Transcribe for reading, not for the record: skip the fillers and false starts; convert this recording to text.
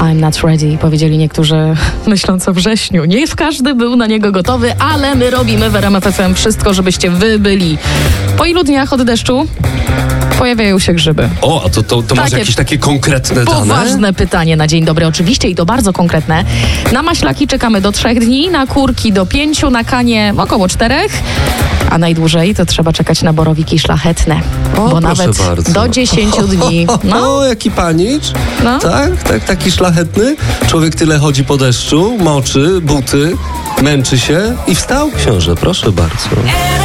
I'm not ready, powiedzieli niektórzy, myśląc o wrześniu. Nie każdy był na niego gotowy, ale my robimy w RMF FM wszystko, żebyście wy byli. Po ilu dniach od deszczu pojawiają się grzyby? O, a to masz jakieś takie konkretne dane? Poważne pytanie na dzień dobry, oczywiście, i to bardzo konkretne. Na maślaki czekamy do 3 dni, na kurki do 5, na kanie około 4, a najdłużej to trzeba czekać na borowiki szlachetne, bo nawet bardzo. do 10 dni. No, jaki panicz. No. Tak, taki szlachetny. Człowiek tyle chodzi po deszczu, moczy buty, męczy się i wstał, książę, proszę bardzo.